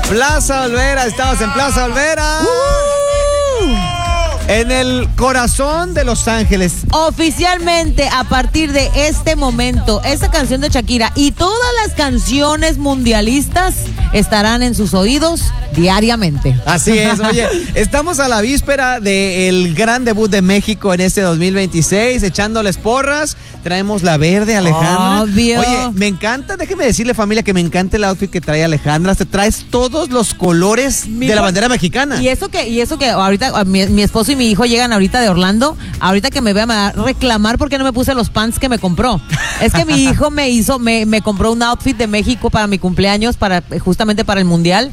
Plaza Olvera, estamos en Plaza Olvera. En el corazón de Los Ángeles. Oficialmente, a partir de este momento, esta canción de Shakira y todas las canciones mundialistas estarán en sus oídos diariamente. Así es, oye, estamos a la víspera del gran debut de México en este 2026, echándoles porras. Traemos la verde, Alejandra. Obvio. Oye, me encanta, déjeme decirle, familia, que me encanta el outfit que trae Alejandra. Te traes todos los colores de la bandera mexicana. Y eso que ahorita mi esposo y mi hijo llegan ahorita de Orlando. Ahorita que me vea me va a reclamar porque no me puse los pants que me compró. Es que mi hijo me compró un outfit de México para mi cumpleaños, justamente para el Mundial.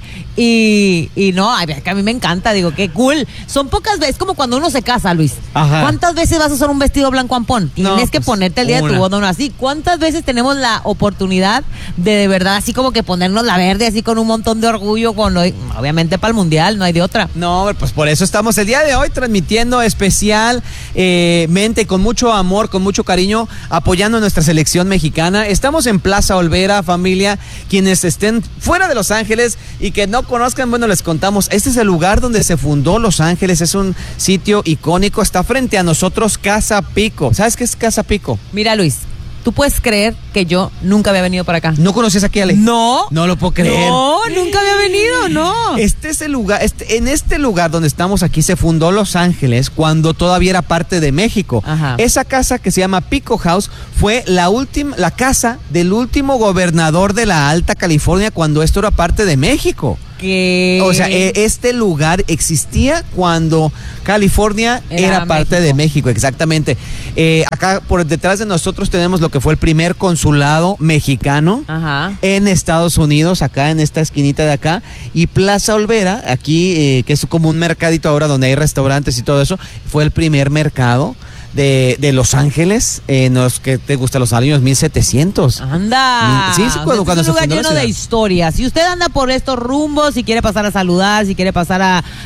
Y no, que a mí me encanta, digo, qué cool. Son pocas veces, como cuando uno se casa, Luis. Ajá. ¿Cuántas veces vas a usar un vestido blanco ampón? Tienes que ponerte el día de tu boda uno así. ¿Cuántas veces tenemos la oportunidad de verdad así como que ponernos la verde así con un montón de orgullo, obviamente para el Mundial, no hay de otra? No, pues por eso estamos el día de hoy transmitiendo especialmente, con mucho amor, con mucho cariño, apoyando a nuestra selección mexicana. Estamos en Plaza Olvera, familia. Quienes estén fuera de Los Ángeles y que no conozcan, bueno, les contamos. Este es el lugar donde se fundó Los Ángeles. Es un sitio icónico. Está frente a nosotros Casa Pico. ¿Sabes qué es Casa Pico? Mira, Luis, ¿tú puedes creer que yo nunca había venido para acá? ¿No conocías aquí, Ale? No. No lo puedo creer. No, nunca había venido, no. Este es el lugar, en este lugar donde estamos aquí se fundó Los Ángeles cuando todavía era parte de México. Ajá. Esa casa que se llama Pico House fue la casa del último gobernador de la Alta California cuando esto era parte de México. ¿Qué? O sea, este lugar existía cuando California era parte de México, exactamente. Acá por detrás de nosotros tenemos lo que fue el primer consulado mexicano. Ajá. En Estados Unidos, acá en esta esquinita de acá. Y Plaza Olvera, aquí, que es como un mercadito ahora donde hay restaurantes y todo eso, fue el primer mercado de Los Ángeles, en los que te gusta los años 1700. Anda. Sí, cuando es un se lugar fundó la lleno ciudad. de historias. Si usted anda por estos rumbos, si quiere pasar a saludar, si quiere pasar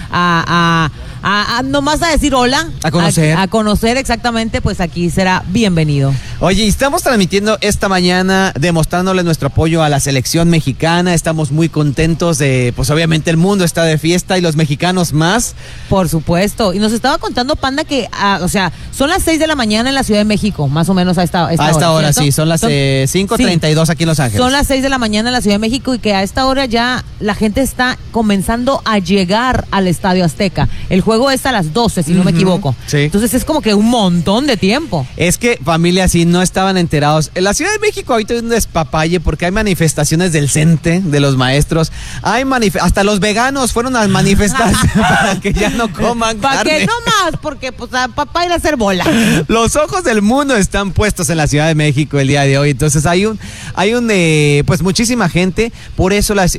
a nomás a decir hola, a conocer. A conocer exactamente, pues aquí será bienvenido. Oye, estamos transmitiendo esta mañana, demostrándole nuestro apoyo a la selección mexicana. Estamos muy contentos pues obviamente el mundo está de fiesta y los mexicanos más. Por supuesto. Y nos estaba contando, Panda, que, o sea, son las 6 de la mañana en la Ciudad de México, más o menos a esta hora, sí, son las 5:32 aquí en Los Ángeles. Son las 6 de la mañana en la Ciudad de México y que a esta hora ya la gente está comenzando a llegar al Estadio Azteca. El juego es a las 12, si no me equivoco. Sí. Entonces es como que un montón de tiempo. Es que, familia, si no estaban enterados, en la Ciudad de México ahorita hay un despapalle porque hay manifestaciones del CENTE, de los maestros. Hasta los veganos fueron a manifestarse para que ya no coman Para carne. que no más, porque pues para ir a hacer bola. Los ojos del mundo están puestos en la Ciudad de México el día de hoy. Entonces hay pues muchísima gente. Por eso la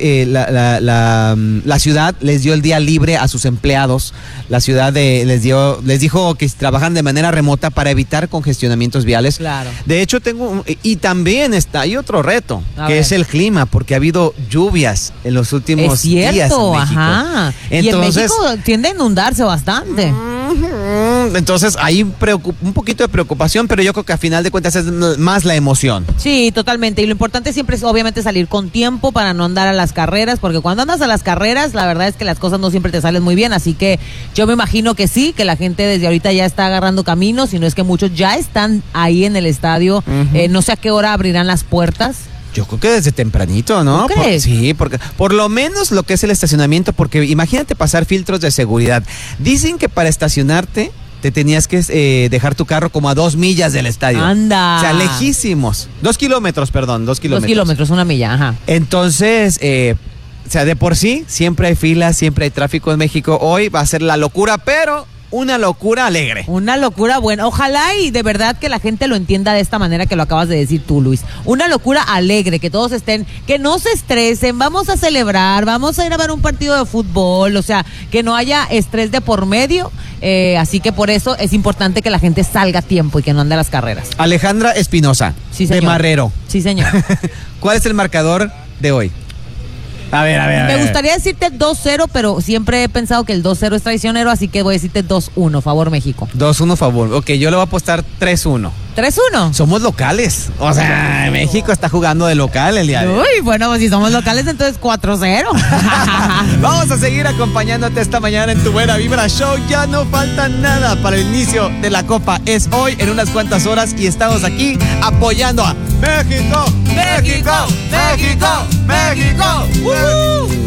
ciudad les dio el día libre a sus empleados. La ciudad les dijo que trabajan de manera remota para evitar congestionamientos viales. Claro. De hecho, y también hay otro reto, que es el clima, porque ha habido lluvias en los últimos días en México. Ajá. Entonces, y en México tiende a inundarse bastante. Entonces hay un poquito de preocupación, pero yo creo que a final de cuentas es más la emoción. Sí, totalmente. Y lo importante siempre es obviamente salir con tiempo para no andar a las carreras, porque cuando andas a las carreras, la verdad es que las cosas no siempre te salen muy bien. Así que yo me imagino que sí, que la gente desde ahorita ya está agarrando caminos, si no es que muchos ya están ahí en el estadio. No sé a qué hora abrirán las puertas. Yo creo que desde tempranito, ¿no? ¿Tú crees? Sí, porque por lo menos lo que es el estacionamiento, porque imagínate pasar filtros de seguridad. Dicen que para estacionarte te tenías que dejar tu carro como a 2 millas del estadio. Anda. O sea, lejísimos. 2 kilómetros, perdón, 2 kilómetros. 2 kilómetros, 1 milla, ajá. Entonces, o sea, de por sí, siempre hay filas, siempre hay tráfico en México. Hoy va a ser la locura, pero una locura alegre. Una locura buena. Ojalá y de verdad que la gente lo entienda de esta manera que lo acabas de decir tú, Luis. Una locura alegre, que todos estén, que no se estresen, vamos a celebrar, vamos a ir a ver un partido de fútbol, o sea, que no haya estrés de por medio. Así que por eso es importante que la gente salga a tiempo y que no ande a las carreras. Alejandra Espinosa, Sí, señor. de Marrero. Sí, señor. ¿Cuál es el marcador de hoy? A ver. Me gustaría decirte 2-0, pero siempre he pensado que el 2-0 es traicionero, así que voy a decirte 2-1, favor México. 2-1 favor. Ok, yo le voy a apostar 3-1. 3-1. Somos locales. O sea, México está jugando de local el día de hoy. Uy, bueno, pues si somos locales, entonces 4-0. Vamos a seguir acompañándote esta mañana en tu Buena Vibra Show. Ya no falta nada para el inicio de la Copa. Es hoy en unas cuantas horas y estamos aquí apoyando a México, México, México, México.